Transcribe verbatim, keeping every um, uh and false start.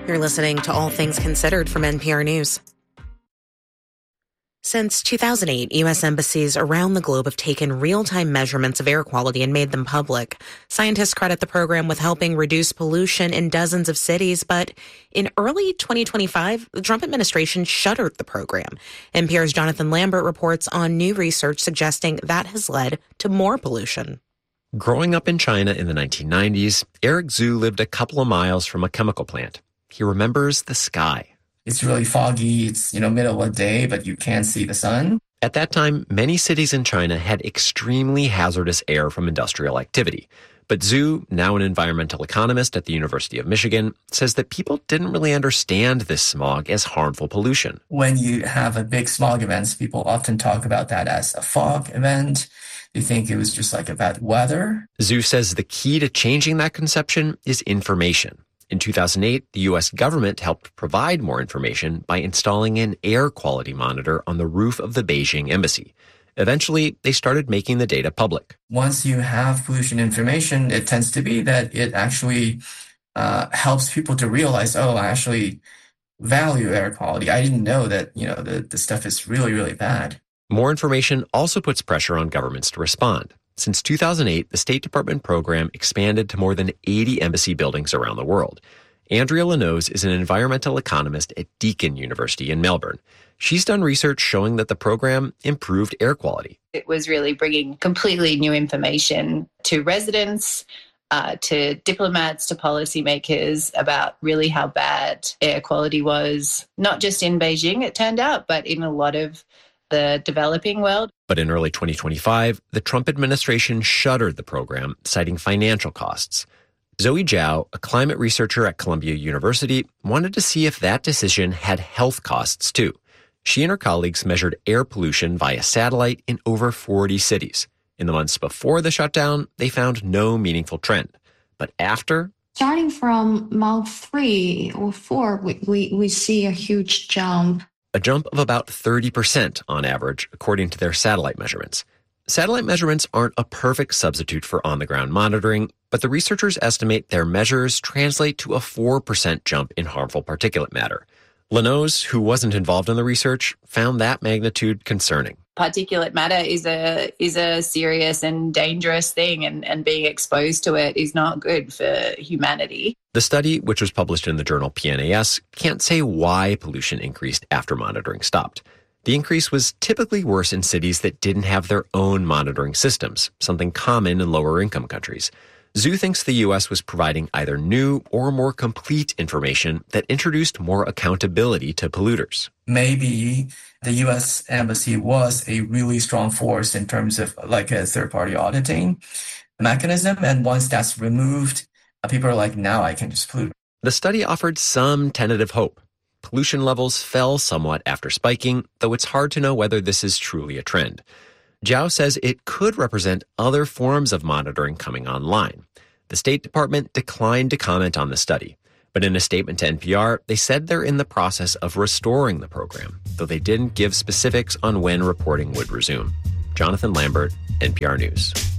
You're listening to All Things Considered from N P R News. Since two thousand eight, U S embassies around the globe have taken real-time measurements of air quality and made them public. Scientists credit the program with helping reduce pollution in dozens of cities, but in early twenty twenty-five, the Trump administration shuttered the program. N P R's Jonathan Lambert reports on new research suggesting that has led to more pollution. Growing up in China in the nineteen nineties, Eric Zhu lived a couple of miles from a chemical plant. He remembers the sky. It's really foggy. It's, you know, middle of the day, but you can't see the sun. At that time, many cities in China had extremely hazardous air from industrial activity. But Zhu, now an environmental economist at the University of Michigan, says that people didn't really understand this smog as harmful pollution. When you have a big smog event, people often talk about that as a fog event. They think it was just like a bad weather. Zhu says the key to changing that conception is information. In two thousand eight, the U S government helped provide more information by installing an air quality monitor on the roof of the Beijing embassy. Eventually, they started making the data public. Once you have pollution information, it tends to be that it actually uh, helps people to realize, oh, I actually value air quality. I didn't know that, you know, the, the stuff is really, really bad. More information also puts pressure on governments to respond. Since two thousand eight, the State Department program expanded to more than eighty embassy buildings around the world. Andrea Lanoz is an environmental economist at Deakin University in Melbourne. She's done research showing that the program improved air quality. It was really bringing completely new information to residents, uh, to diplomats, to policymakers about really how bad air quality was, not just in Beijing, it turned out, but in a lot of the developing world. But in early twenty twenty-five, the Trump administration shuttered the program, citing financial costs. Zoe Zhao, a climate researcher at Columbia University, wanted to see if that decision had health costs too. She and her colleagues measured air pollution via satellite in over forty cities. In the months before the shutdown, they found no meaningful trend. But after... Starting from month three or four, we, we, we see a huge jump. A jump of about thirty percent on average, according to their satellite measurements. Satellite measurements aren't a perfect substitute for on-the-ground monitoring, but the researchers estimate their measures translate to a four percent jump in harmful particulate matter. Lanoz, who wasn't involved in the research, found that magnitude concerning. Particulate matter is a is a serious and dangerous thing, and, and being exposed to it is not good for humanity. The study, which was published in the journal P N A S, can't say why pollution increased after monitoring stopped. The increase was typically worse in cities that didn't have their own monitoring systems, something common in lower-income countries. Zhu thinks the U S was providing either new or more complete information that introduced more accountability to polluters. Maybe the U S embassy was a really strong force in terms of like a third-party auditing mechanism. And once that's removed, people are like, now I can just pollute. The study offered some tentative hope. Pollution levels fell somewhat after spiking, though it's hard to know whether this is truly a trend. Zhao says it could represent other forms of monitoring coming online. The State Department declined to comment on the study, but in a statement to N P R, they said they're in the process of restoring the program, though they didn't give specifics on when reporting would resume. Jonathan Lambert, N P R News.